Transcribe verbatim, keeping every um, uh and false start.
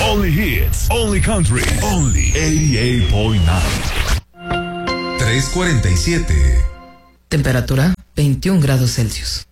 Only hits, only country, only ochenta y ocho punto nueve. tres cuarenta y siete. Temperatura veintiún grados Celsius.